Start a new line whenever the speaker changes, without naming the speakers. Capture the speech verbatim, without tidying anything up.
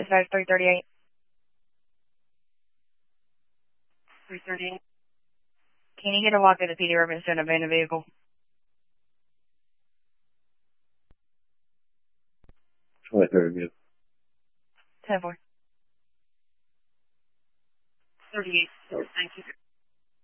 dispatch three thirty-eight.
three thirty-eight.
Can you get a walk at the P D reference to an abandoned vehicle?
twenty-third vehicle.
ten four.
thirty-eight. Thank you.